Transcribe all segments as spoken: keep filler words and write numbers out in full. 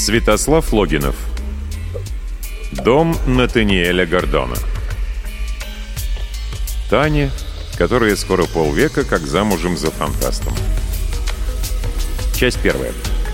Святослав Логинов. Дом Натаниэля Гордона. Таня, которая скоро полвека как замужем за фантастом. Часть первая.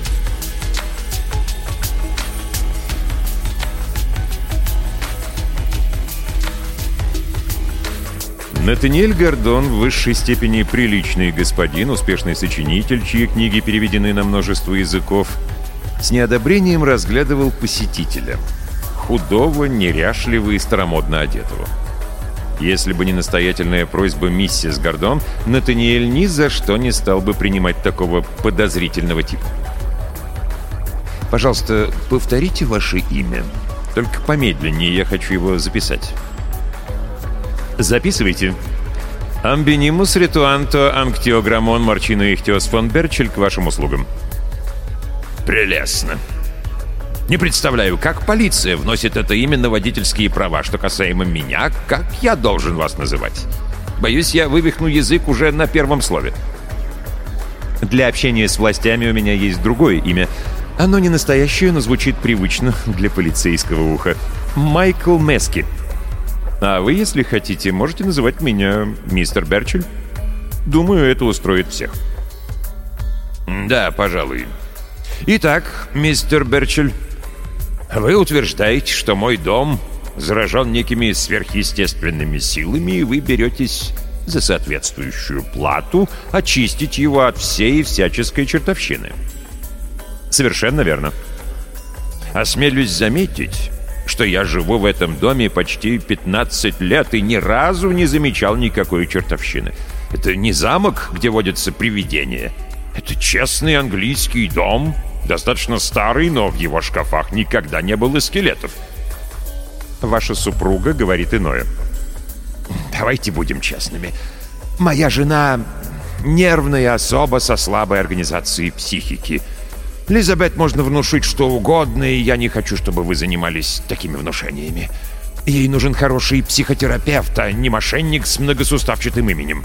Натаниэль Гордон в высшей степени приличный господин, успешный сочинитель, чьи книги переведены на множество языков, с неодобрением разглядывал посетителя. Худого, неряшливого и старомодно одетого. Если бы не настоятельная просьба миссис Гордон, Натаниэль ни за что не стал бы принимать такого подозрительного типа. «Пожалуйста, повторите ваше имя. Только помедленнее, я хочу его записать». «Записывайте. Амбинимус ритуанто анктиограммон марчино ихтиос фон Берчель к вашим услугам». «Прелестно. Не представляю, как полиция вносит это имя на водительские права. Что касаемо меня, как я должен вас называть? Боюсь, я вывихну язык уже на первом слове». «Для общения с властями у меня есть другое имя. Оно не настоящее, но звучит привычно для полицейского уха. Майкл Мески. А вы, если хотите, можете называть меня мистер Берчель. Думаю, это устроит всех». «Да, пожалуй. Итак, мистер Берчель, вы утверждаете, что мой дом заражен некими сверхъестественными силами, и вы беретесь за соответствующую плату очистить его от всей всяческой чертовщины». «Совершенно верно». «Осмелюсь заметить, что я живу в этом доме почти пятнадцать лет и ни разу не замечал никакой чертовщины. Это не замок, где водятся привидения. Это честный английский дом, достаточно старый, но в его шкафах никогда не было скелетов». «Ваша супруга говорит иное». «Давайте будем честными. Моя жена — нервная особа со слабой организацией психики. Лизабет можно внушить что угодно, и я не хочу, чтобы вы занимались такими внушениями. Ей нужен хороший психотерапевт, а не мошенник с многосуставчатым именем».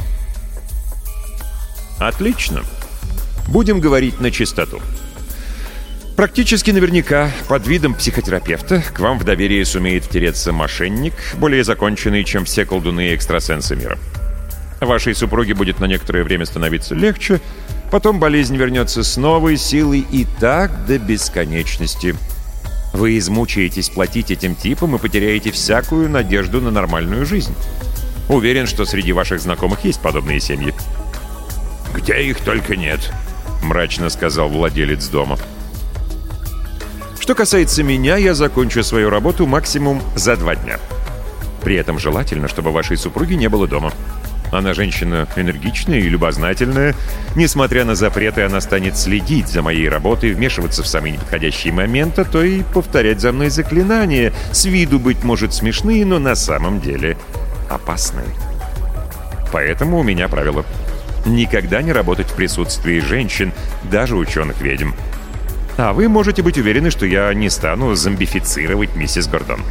«Отлично. Будем говорить на чистоту. Практически наверняка под видом психотерапевта к вам в доверие сумеет втереться мошенник, более законченный, чем все колдуны и экстрасенсы мира. Вашей супруге будет на некоторое время становиться легче, потом болезнь вернется с новой силой и так до бесконечности. Вы измучаетесь платить этим типам и потеряете всякую надежду на нормальную жизнь. Уверен, что среди ваших знакомых есть подобные семьи». «Где их только нет», — мрачно сказал владелец дома. «Что касается меня, я закончу свою работу максимум за два дня. При этом желательно, чтобы вашей супруги не было дома. Она женщина энергичная и любознательная. Несмотря на запреты, она станет следить за моей работой, вмешиваться в самые неподходящие моменты, то и повторять за мной заклинания. С виду, быть может, смешные, но на самом деле опасные. Поэтому у меня правило: никогда не работать в присутствии женщин, даже ученых-ведьм. А вы можете быть уверены, что я не стану зомбифицировать миссис Гордон».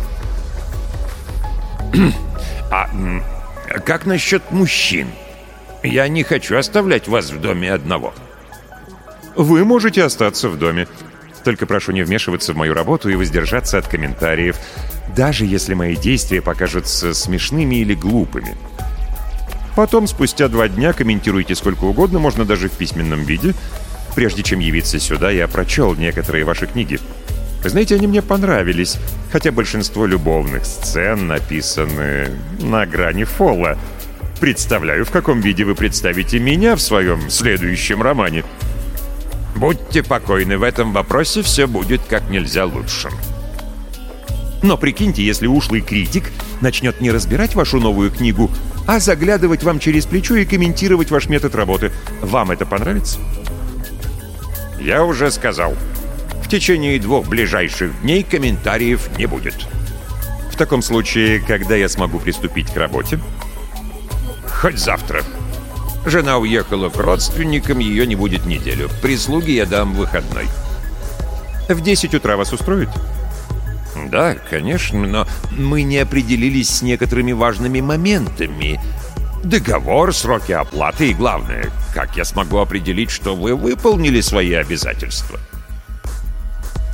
«А как насчет мужчин? Я не хочу оставлять вас в доме одного». «Вы можете остаться в доме. Только прошу не вмешиваться в мою работу и воздержаться от комментариев, даже если мои действия покажутся смешными или глупыми. Потом, спустя два дня, комментируйте сколько угодно, можно даже в письменном виде. Прежде чем явиться сюда, я прочел некоторые ваши книги. Знаете, они мне понравились, хотя большинство любовных сцен написаны на грани фола. Представляю, в каком виде вы представите меня в своем следующем романе». «Будьте покойны, в этом вопросе все будет как нельзя лучше». «Но прикиньте, если ушлый критик начнет не разбирать вашу новую книгу, а заглядывать вам через плечо и комментировать ваш метод работы. Вам это понравится?» «Я уже сказал. В течение двух ближайших дней комментариев не будет». «В таком случае, когда я смогу приступить к работе?» «Хоть завтра. Жена уехала к родственникам, ее не будет неделю. Прислуге я дам выходной». «В десять утра вас устроит?» «Да, конечно, но мы не определились с некоторыми важными моментами. Договор, сроки оплаты и, главное, как я смогу определить, что вы выполнили свои обязательства?»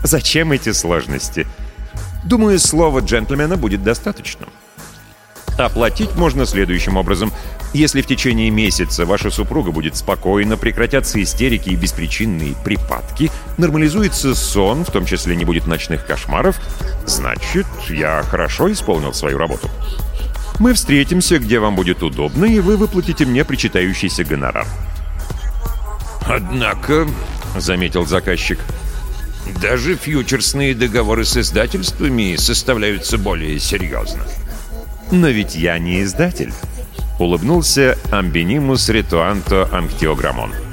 Зачем эти сложности? Думаю, слова джентльмена будет достаточно. Оплатить можно следующим образом. Если в течение месяца ваша супруга будет спокойна, прекратятся истерики и беспричинные припадки, нормализуется сон, в том числе не будет ночных кошмаров, значит, я хорошо исполнил свою работу. Мы встретимся, где вам будет удобно, и вы выплатите мне причитающийся гонорар. «Однако», — заметил заказчик, — «даже фьючерсные договоры с издательствами составляются более серьезно». «Но ведь я не издатель», — улыбнулся Амбинимус Ретуанто Анктиограммон.